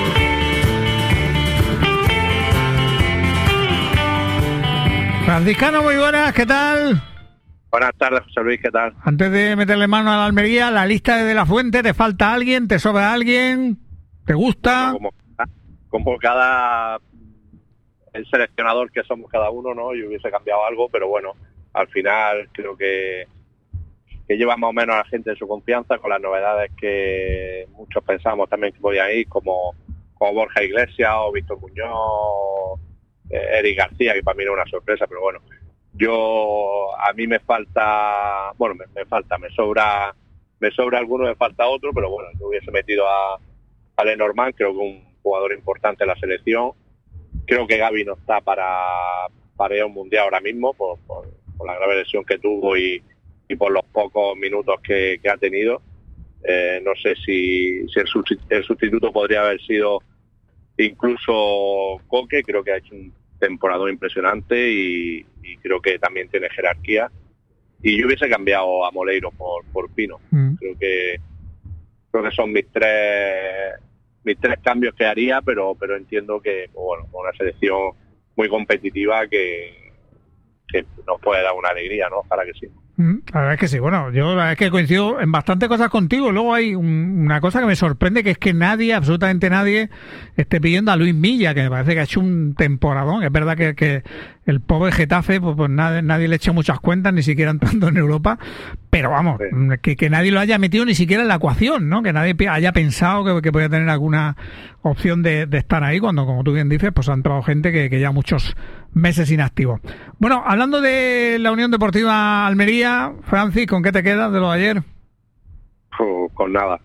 Franciscano, muy buenas, ¿qué tal?
Buenas tardes, José Luis, ¿qué tal?
Antes de meterle mano a la Almería, la lista de la Fuente, ¿te falta alguien? ¿Te sobra alguien? ¿Te gusta?
Bueno, como cada el seleccionador que somos cada uno, ¿no? Yo hubiese cambiado algo, pero bueno, al final creo que lleva más o menos a la gente en su confianza con las novedades que muchos pensamos también que podían ir, como Borja Iglesias o Víctor Muñoz, Eric García, que para mí no es una sorpresa, pero bueno, a mí me falta, bueno, me sobra alguno, me falta otro, pero bueno, yo hubiese metido a Lenormand, creo que un jugador importante en la selección. Creo que Gavi no está para ir a un mundial ahora mismo por la grave lesión que tuvo y por los pocos minutos que ha tenido. No sé si el sustituto podría haber sido incluso Coque. Creo que ha hecho un temporada impresionante y creo que también tiene jerarquía. Y yo hubiese cambiado a Moleiro por Pino. Creo que son mis tres cambios que haría, pero entiendo que, bueno, una selección muy competitiva que nos puede dar una alegría, ¿no? Ojalá que sí.
La verdad es que sí, bueno, yo la verdad es que coincido en bastantes cosas contigo. Luego hay una cosa que me sorprende, que es que nadie, absolutamente nadie, esté pidiendo a Luis Milla, que me parece que ha hecho un temporadón. Es verdad que el pobre Getafe, pues nadie le echa muchas cuentas, ni siquiera entrando en Europa, pero vamos, sí. que nadie lo haya metido ni siquiera en la ecuación, ¿no? Que nadie haya pensado que podía tener alguna opción de estar ahí, cuando, como tú bien dices, pues ha entrado gente que ya muchos meses inactivo. Bueno, hablando de la Unión Deportiva Almería, Francis, ¿con qué te quedas de lo de ayer?
Con nada,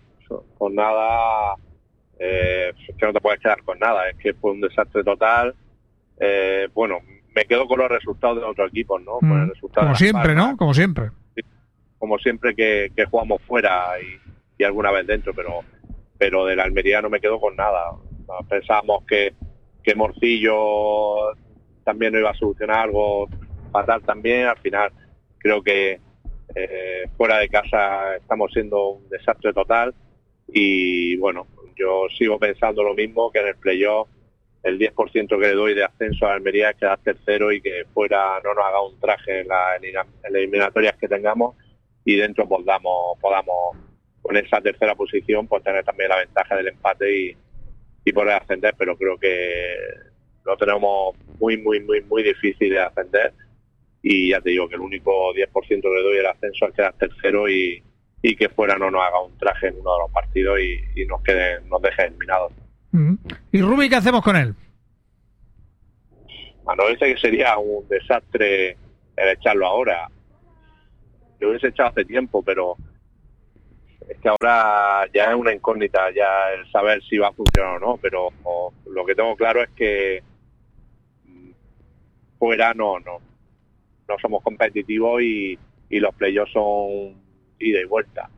es que no te puedes quedar con nada, es que fue un desastre total. Bueno, me quedo con los resultados de otros equipos, ¿no? Con el resultado
como siempre, ¿no? Como siempre.
Sí, como siempre que jugamos fuera y alguna vez dentro, pero de la Almería no me quedo con nada. Pensábamos que Morcillo también no iba a solucionar algo fatal también. Al final creo que Fuera de casa estamos siendo un desastre total y bueno, yo sigo pensando lo mismo, que en el playoff el 10% que le doy de ascenso a Almería es quedar tercero y que fuera no nos haga un traje en las eliminatorias que tengamos y dentro podamos con esa tercera posición pues tener también la ventaja del empate y poder ascender, pero creo que lo tenemos muy difícil de ascender y ya te digo que el único 10% que le doy el ascenso es quedar tercero y que fuera no nos haga un traje en uno de los partidos y nos deje eliminados.
¿Y Rubi qué hacemos con él?
No dice que sería un desastre el echarlo ahora. Lo hubiese echado hace tiempo, pero es que ahora ya es una incógnita ya el saber si va a funcionar o no, pero lo que tengo claro es que fuera no somos competitivos y los playoffs son ida y vuelta.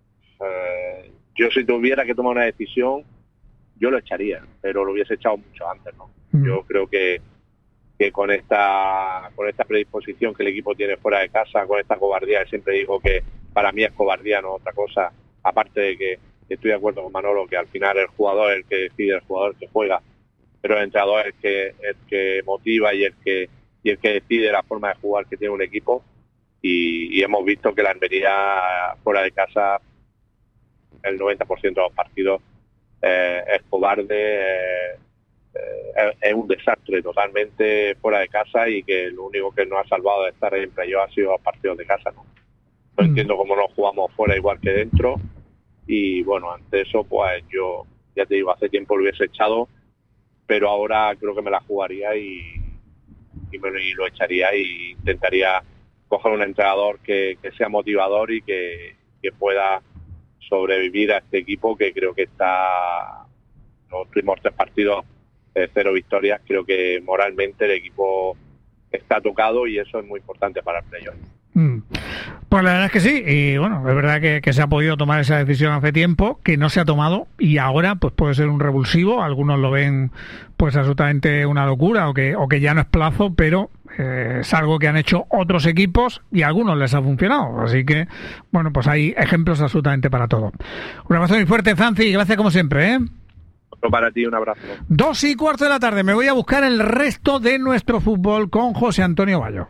Yo si tuviera que tomar una decisión yo lo echaría, pero lo hubiese echado mucho antes, ¿no? Yo creo que con esta predisposición que el equipo tiene fuera de casa, con esta cobardía, que siempre digo que para mí es cobardía, no otra cosa, aparte de que estoy de acuerdo con Manolo, que al final el jugador es el que decide, el jugador que juega, pero el entrenador es el que motiva y el que decide la forma de jugar que tiene un equipo y hemos visto que la Almería fuera de casa el 90% de los partidos es cobarde, es un desastre totalmente fuera de casa y que lo único que nos ha salvado de estar en playoff ha sido los partidos de casa, ¿no? No entiendo cómo nos jugamos fuera igual que dentro y bueno, ante eso pues yo ya te digo, hace tiempo lo hubiese echado, pero ahora creo que me la jugaría y lo echaría y intentaría coger un entrenador que sea motivador y que pueda sobrevivir a este equipo que creo que está los últimos 3 partidos 0 victorias. Creo que moralmente el equipo está tocado y eso es muy importante para el playoff.
Pues la verdad es que sí, y bueno, es verdad que se ha podido tomar esa decisión hace tiempo, que no se ha tomado y ahora pues puede ser un revulsivo. Algunos lo ven pues absolutamente una locura o que ya no es plazo, pero es algo que han hecho otros equipos y a algunos les ha funcionado, así que bueno, pues hay ejemplos absolutamente para todo. Un abrazo muy fuerte, Franci, gracias como siempre, ¿eh?
Otro para ti, un abrazo.
2:15 de la tarde, me voy a buscar el resto de nuestro fútbol con José Antonio Bayo.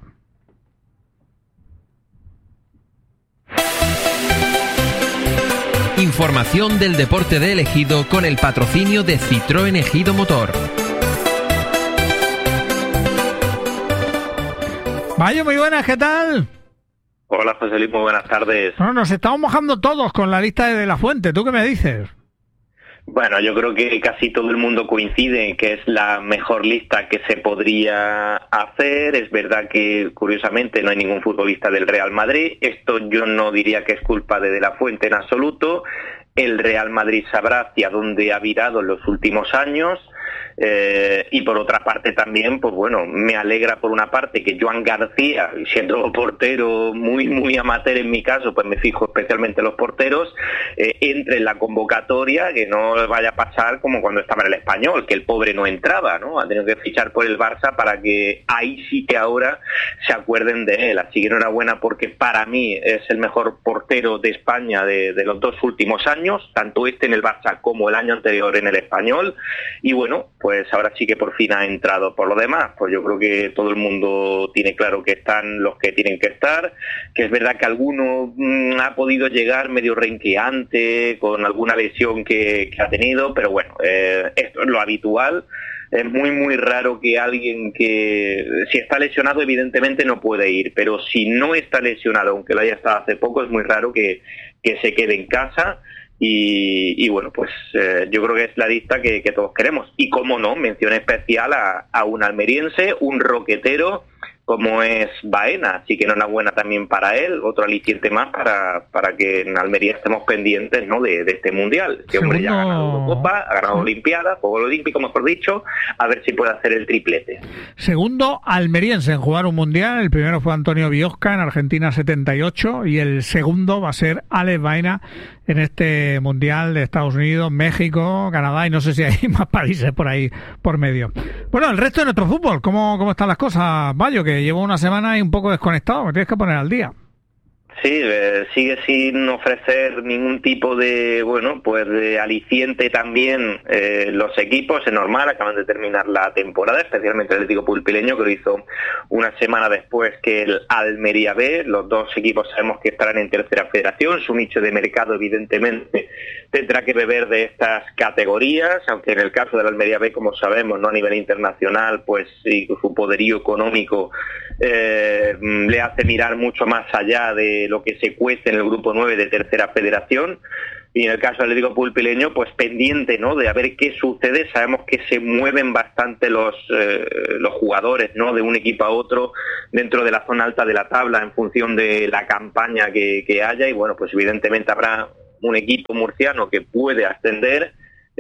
Información del deporte de Ejido con el patrocinio de Citroën Ejido Motor.
Bayo, muy buenas, ¿qué tal?
Hola, José Luis, muy buenas tardes.
Bueno, nos estamos mojando todos con la lista de La Fuente, ¿tú qué me dices?
Bueno, yo creo que casi todo el mundo coincide en que es la mejor lista que se podría hacer. Es verdad que, curiosamente, no hay ningún futbolista del Real Madrid. Esto yo no diría que es culpa de La Fuente en absoluto. El Real Madrid sabrá hacia dónde ha virado en los últimos años. Y por otra parte también, pues bueno, me alegra por una parte que Joan García, siendo portero muy amateur en mi caso, pues me fijo especialmente en los porteros, entre en la convocatoria, que no vaya a pasar como cuando estaba en el Español, que el pobre no entraba, ¿no? Ha tenido que fichar por el Barça para que ahí sí que ahora se acuerden de él. Así que enhorabuena porque para mí es el mejor portero de España de los 2 últimos años, tanto este en el Barça como el año anterior en el Español. Y bueno, pues ahora sí que por fin ha entrado. Por lo demás, pues yo creo que todo el mundo tiene claro que están los que tienen que estar, que es verdad que alguno ha podido llegar medio renqueante, con alguna lesión que ha tenido, pero bueno, esto es lo habitual. Es muy raro que alguien que, si está lesionado, evidentemente no puede ir, pero si no está lesionado, aunque lo haya estado hace poco, es muy raro que se quede en casa. Y bueno, pues yo creo que es la lista que todos queremos. Y cómo no, mención especial a un almeriense, un roquetero como es Baena, así que enhorabuena también para él, otro aliciente más para que en Almería estemos pendientes, ¿no?, de este mundial. Este hombre ya ha ganado Eurocopa, ha ganado Olimpiada, Juegos Olímpicos, mejor dicho, a ver si puede hacer el triplete.
Segundo almeriense en jugar un mundial, el primero fue Antonio Biosca en Argentina 78 y el segundo va a ser Alex Baena en este mundial de Estados Unidos, México, Canadá y no sé si hay más países por ahí por medio. Bueno, el resto de nuestro fútbol, ¿cómo están las cosas, Bayo? Que llevo una semana y un poco desconectado, me tienes que poner al día.
Sí, sigue sin ofrecer ningún tipo de, bueno, pues de aliciente también los equipos. Es normal, acaban de terminar la temporada, especialmente el Atlético Pulpileño, que lo hizo una semana después que el Almería B. Los dos equipos sabemos que estarán en tercera federación. Su nicho de mercado, evidentemente, tendrá que beber de estas categorías, aunque en el caso del Almería B, como sabemos, no a nivel internacional, pues sí, su poderío económico le hace mirar mucho más allá de lo que se cuece en el grupo 9 de tercera federación. Y en el caso del Atlético Pulpileño, pues pendiente, ¿no?, de a ver qué sucede. Sabemos que se mueven bastante los jugadores, ¿no?, de un equipo a otro dentro de la zona alta de la tabla en función de la campaña que haya. Y bueno, pues evidentemente habrá un equipo murciano que puede ascender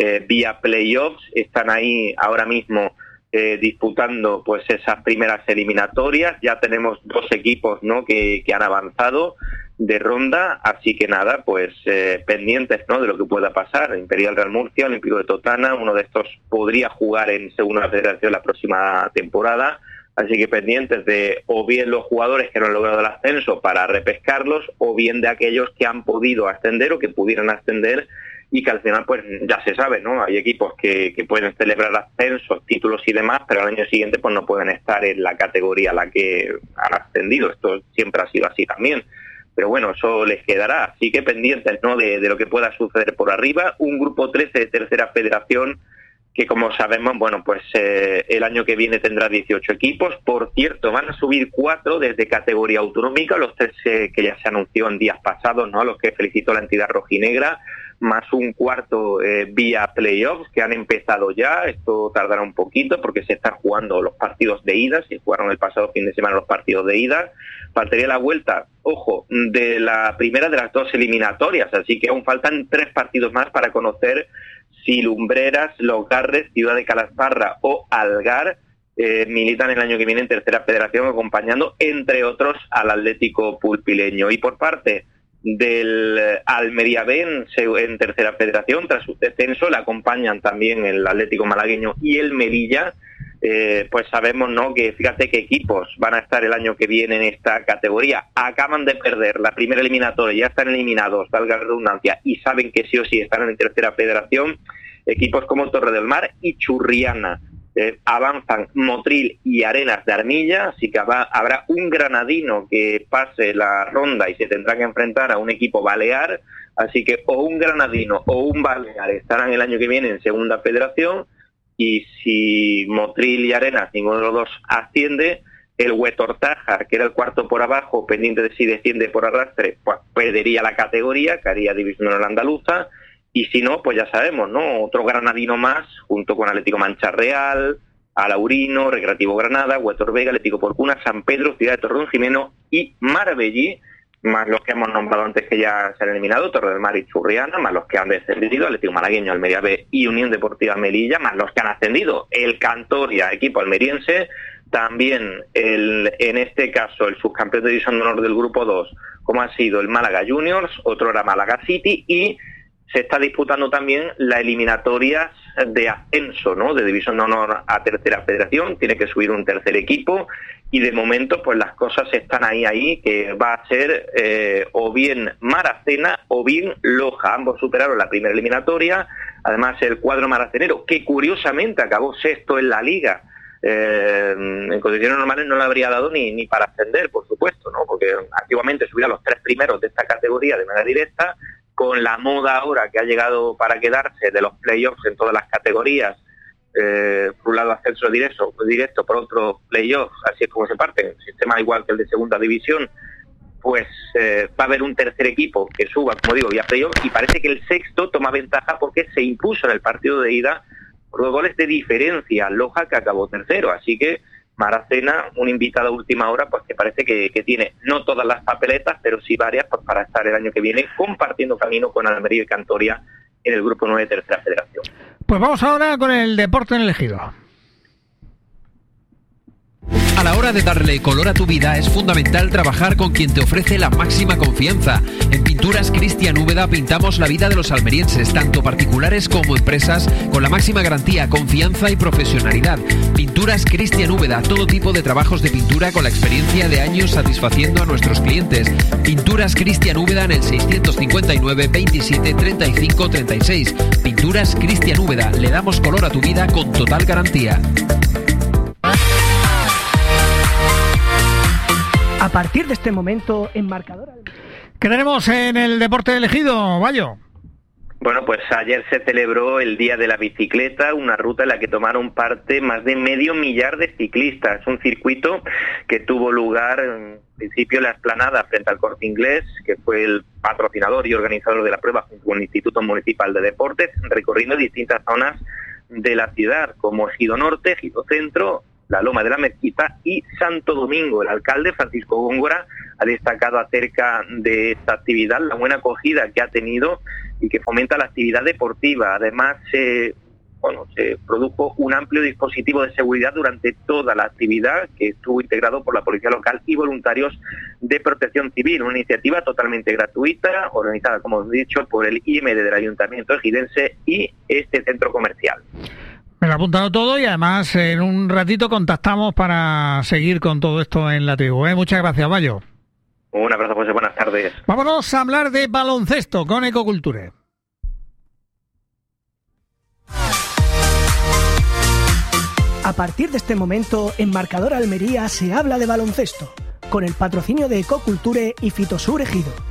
vía playoffs. Están ahí ahora mismo disputando pues esas primeras eliminatorias. Ya tenemos dos equipos, ¿no?, que han avanzado de ronda, así que nada, pues pendientes, ¿no?, de lo que pueda pasar. Imperial Real Murcia, Olímpico de Totana, uno de estos podría jugar en segunda federación la próxima temporada, así que pendientes de o bien los jugadores que no han logrado el ascenso para repescarlos, o bien de aquellos que han podido ascender o que pudieran ascender y que al final pues ya se sabe, ¿no? Hay equipos que pueden celebrar ascensos, títulos y demás, pero al año siguiente pues no pueden estar en la categoría a la que han ascendido. Esto siempre ha sido así también. Pero bueno, eso les quedará. Así que pendientes, ¿no?, de lo que pueda suceder por arriba. Un grupo 13 de tercera federación que, como sabemos, bueno, pues el año que viene tendrá 18 equipos. Por cierto, van a subir 4 desde categoría autonómica, los 3 que ya se anunció en días pasados, ¿no?, a los que felicitó la entidad rojinegra, más un cuarto vía playoffs que han empezado ya. Esto tardará un poquito porque se están jugando los partidos de ida, se jugaron el pasado fin de semana los partidos de ida. Faltaría la vuelta, ojo, de la primera de las dos eliminatorias, así que aún faltan 3 partidos más para conocer si Lumbreras, Los Garres, Ciudad de Calasparra o Algar militan el año que viene en tercera federación, acompañando entre otros al Atlético Pulpileño. Y por parte del Almería B en tercera federación, tras su descenso, le acompañan también el Atlético Malagueño y el Melilla. Pues sabemos, ¿no?, que fíjate qué equipos van a estar el año que viene en esta categoría. Acaban de perder la primera eliminatoria, ya están eliminados, valga la redundancia, y saben que sí o sí están en tercera federación. Equipos como Torre del Mar y Churriana. Avanzan Motril y Arenas de Armilla, así que habrá un granadino que pase la ronda y se tendrá que enfrentar a un equipo balear, así que o un granadino o un balear estarán el año que viene en segunda federación. Y si Motril y Arenas, ninguno de los dos asciende, el Huetortájar, que era el cuarto por abajo, pendiente de si desciende por arrastre, pues perdería la categoría, que haría División Honor Andaluza, y si no, pues ya sabemos, ¿no?, otro granadino más, junto con Atlético Mancha Real, Alaurino, Recreativo Granada, Huetor Vega, Atlético Porcuna, San Pedro, Ciudad de Torrejimeno y Marbellí, más los que hemos nombrado antes que ya se han eliminado, Torre del Mar y Churriana, más los que han descendido, Atlético Malagueño, Almería B y Unión Deportiva Melilla, más los que han ascendido, el Cantoria, equipo almeriense, también en este caso el subcampeón de División de Honor del Grupo 2, como ha sido el Málaga Juniors, otro era Málaga City, y se está disputando también la eliminatoria de ascenso, ¿no?, de División de Honor a tercera federación. Tiene que subir un tercer equipo y de momento pues las cosas están ahí, que va a ser o bien Maracena o bien Loja. Ambos superaron la primera eliminatoria. Además el cuadro maracenero, que curiosamente acabó sexto en la liga, en condiciones normales no le habría dado ni para ascender, por supuesto, ¿no?, porque antiguamente subía los 3 primeros de esta categoría de manera directa. Con la moda ahora que ha llegado para quedarse de los playoffs en todas las categorías, por un lado ascenso directo, por otro playoffs, así es como se parte, un sistema igual que el de segunda división, pues va a haber un tercer equipo que suba, como digo, vía playoffs, y parece que el sexto toma ventaja porque se impuso en el partido de ida por 2 goles de diferencia, Loja, que acabó tercero, así que Maracena, un invitado a última hora, pues que parece que tiene no todas las papeletas, pero sí varias, pues para estar el año que viene compartiendo camino con Almería y Cantoria en el grupo 9 de tercera federación.
Pues vamos ahora con el deporte en el Ejido.
A la hora de darle color a tu vida es fundamental trabajar con quien te ofrece la máxima confianza. En Pinturas Cristian Úbeda pintamos la vida de los almerienses, tanto particulares como empresas, con la máxima garantía, confianza y profesionalidad. Pinturas Cristian Úbeda, todo tipo de trabajos de pintura con la experiencia de años satisfaciendo a nuestros clientes. Pinturas Cristian Úbeda en el 659 27 35 36. Pinturas Cristian Úbeda, le damos color a tu vida con total garantía.
A partir de este momento, en marcador...
¿Qué tenemos en el deporte elegido, Bayo?
Bueno, pues ayer se celebró el Día de la Bicicleta, una ruta en la que tomaron parte más de 500.000 de ciclistas. Un circuito que tuvo lugar en principio en la explanada frente al Corte Inglés, que fue el patrocinador y organizador de la prueba junto con el Instituto Municipal de Deportes, recorriendo distintas zonas de la ciudad, como Ejido Norte, Ejido Centro, la Loma de la Mezquita y Santo Domingo. El alcalde, Francisco Góngora, ha destacado acerca de esta actividad la buena acogida que ha tenido y que fomenta la actividad deportiva. Además, se produjo un amplio dispositivo de seguridad durante toda la actividad, que estuvo integrado por la Policía Local y voluntarios de Protección Civil. Una iniciativa totalmente gratuita, organizada, como he dicho, por el IMD del Ayuntamiento ejidense y este centro comercial.
Me lo he apuntado todo y además en un ratito contactamos para seguir con todo esto en la tribu. Muchas gracias, Bayo.
Un abrazo, José. Buenas tardes.
Vámonos a hablar de baloncesto con Ecoculture.
A partir de este momento, en Marcador Almería se habla de baloncesto, con el patrocinio de Ecoculture y Fitosur Ejido.